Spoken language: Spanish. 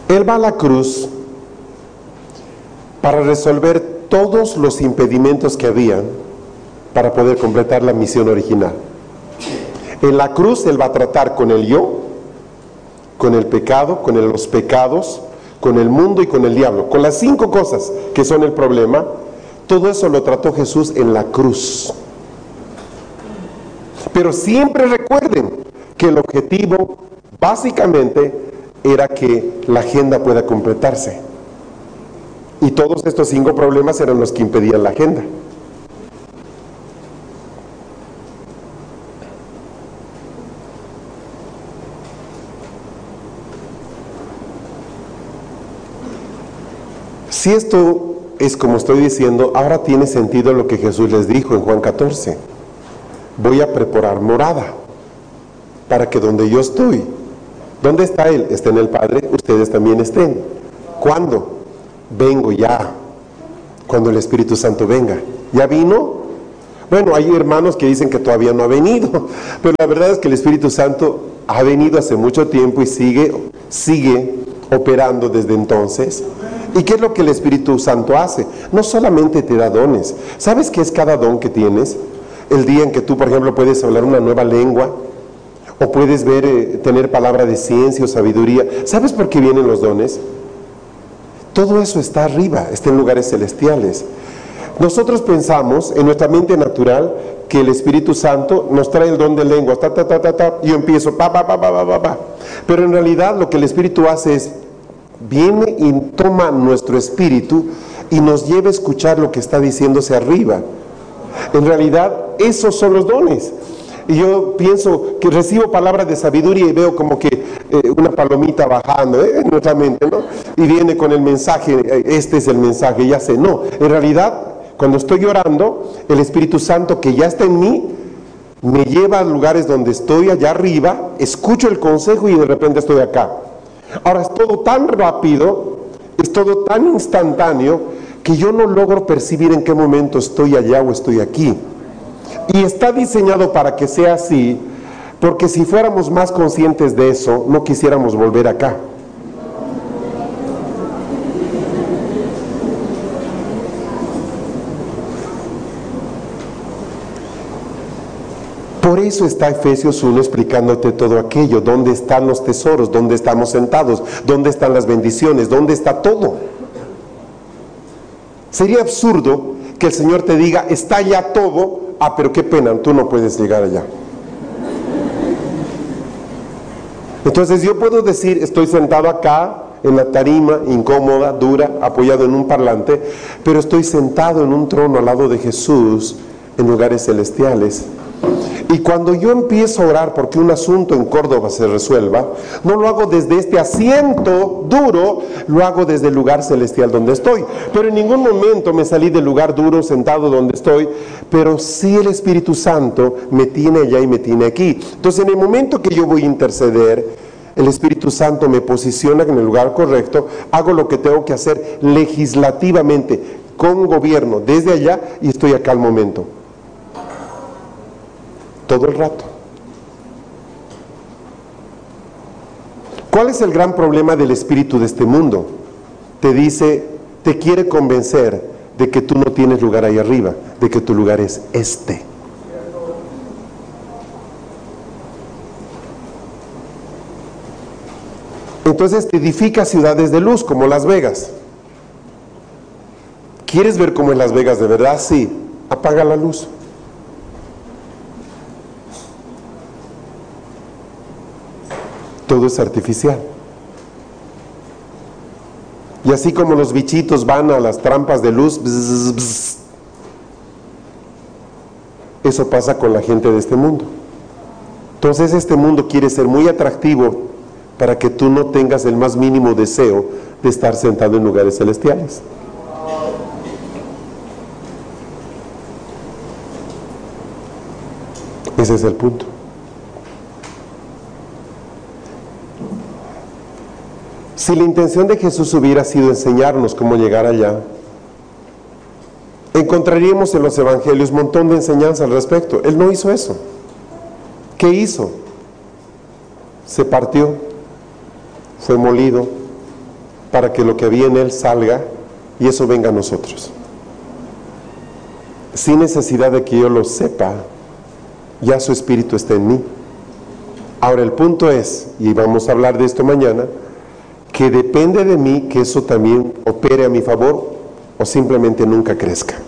Él va a la cruz para resolver todos los impedimentos que había para poder completar la misión original. En la cruz Él va a tratar con el yo, con el pecado, con los pecados, con el mundo y con el diablo, con las 5 cosas que son el problema. Todo eso lo trató Jesús en la cruz. Pero siempre recuerden que el objetivo básicamente era que la agenda pueda completarse. Y todos estos 5 problemas eran los que impedían la agenda. Si esto es como estoy diciendo, ahora tiene sentido lo que Jesús les dijo en Juan 14. Voy a preparar morada para que donde yo estoy, ¿dónde está Él? Está en el Padre, ustedes también estén. ¿Cuándo? Vengo ya, cuando el Espíritu Santo venga. ¿Ya vino? Bueno, hay hermanos que dicen que todavía no ha venido, pero la verdad es que el Espíritu Santo ha venido hace mucho tiempo y sigue operando desde entonces. ¿Y qué es lo que el Espíritu Santo hace? No solamente te da dones. ¿Sabes qué es cada don que tienes? El día en que tú, por ejemplo, puedes hablar una nueva lengua, o puedes ver, tener palabra de ciencia o sabiduría. ¿Sabes por qué vienen los dones? Todo eso está arriba, está en lugares celestiales. Nosotros pensamos en nuestra mente natural que el Espíritu Santo nos trae el don de lenguas, y yo empiezo, pero en realidad lo que el Espíritu hace es, viene y toma nuestro espíritu y nos lleva a escuchar lo que está diciéndose arriba. En realidad, esos son los dones. Y yo pienso que recibo palabras de sabiduría y veo como que una palomita bajando en nuestra mente, ¿no? Y viene con el mensaje, este es el mensaje, ya sé. No, en realidad, cuando estoy orando, el Espíritu Santo que ya está en mí, me lleva a lugares donde estoy allá arriba, escucho el consejo y de repente estoy acá. Ahora es todo tan rápido, es todo tan instantáneo, que yo no logro percibir en qué momento estoy allá o estoy aquí. Y está diseñado para que sea así, porque si fuéramos más conscientes de eso, no quisiéramos volver acá. Por eso está Efesios 1 explicándote todo aquello, dónde están los tesoros, dónde estamos sentados, dónde están las bendiciones, dónde está todo. Sería absurdo que el Señor te diga, está ya todo, pero qué pena, tú no puedes llegar allá. Entonces yo puedo decir, estoy sentado acá, en la tarima, incómoda, dura, apoyado en un parlante, pero estoy sentado en un trono al lado de Jesús, en lugares celestiales. Y cuando yo empiezo a orar porque un asunto en Córdoba se resuelva, no lo hago desde este asiento duro, lo hago desde el lugar celestial donde estoy. Pero en ningún momento me salí del lugar duro, sentado donde estoy, pero sí el Espíritu Santo me tiene allá y me tiene aquí. Entonces en el momento que yo voy a interceder, el Espíritu Santo me posiciona en el lugar correcto, hago lo que tengo que hacer legislativamente, con gobierno, desde allá, y estoy acá al momento. Todo el rato. ¿Cuál es el gran problema del espíritu de este mundo? Te dice, te quiere convencer de que tú no tienes lugar ahí arriba, de que tu lugar es este. Entonces te edifica ciudades de luz como Las Vegas. ¿Quieres ver cómo es Las Vegas de verdad? Sí, apaga la luz. Todo es artificial. Y así como los bichitos van a las trampas de luz, bzz, bzz, eso pasa con la gente de este mundo. Entonces este mundo quiere ser muy atractivo para que tú no tengas el más mínimo deseo de estar sentado en lugares celestiales. Ese es el punto. Si la intención de Jesús hubiera sido enseñarnos cómo llegar allá, encontraríamos en los evangelios un montón de enseñanza al respecto. Él no hizo eso. ¿Qué hizo? Se partió, fue molido, para que lo que había en Él salga y eso venga a nosotros. Sin necesidad de que yo lo sepa, ya su Espíritu está en mí. Ahora el punto es, y vamos a hablar de esto mañana, que depende de mí que eso también opere a mi favor o simplemente nunca crezca.